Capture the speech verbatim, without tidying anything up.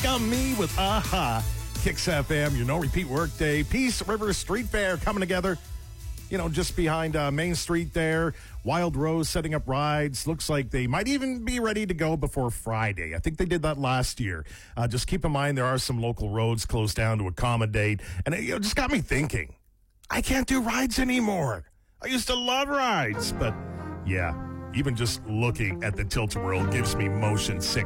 Welcome Me with Aha. Kicks F M, your no-repeat workday. Peace River Street Fair coming together. You know, just behind uh, Main Street there. Wild Rose setting up rides. Looks like they might even be ready to go before Friday. I think they did that last year. Uh, just keep in mind there are some local roads closed down to accommodate. And it you know, just got me thinking, I can't do rides anymore. I used to love rides. But, yeah, even just looking at the Tilt-A-Whirl gives me motion sickness.